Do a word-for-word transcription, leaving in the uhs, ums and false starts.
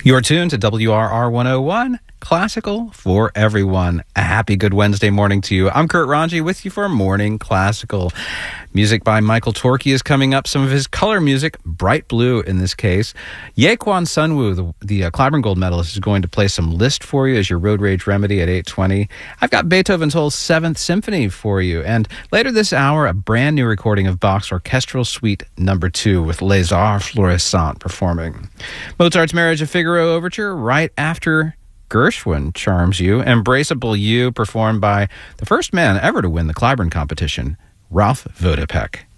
You're tuned to W R R one oh one, Classical for Everyone. A happy good Wednesday morning to you. I'm Kurt Ranji with you for Morning Classical. Music by Michael Torke is coming up. Some of his color music, bright blue in this case. Yaquan Sunwoo, the, the uh, Clyburn Gold medalist, is going to play some Liszt for you as your road rage remedy at eight twenty. I've got Beethoven's whole Seventh Symphony for you. And later this hour, a brand new recording of Bach's Orchestral Suite Number two with Les Arts Florissants performing. Mozart's Marriage of Figaro Overture right after Gershwin Charms You, Embraceable You, performed by the first man ever to win the Clyburn competition, Ralph Vodopek.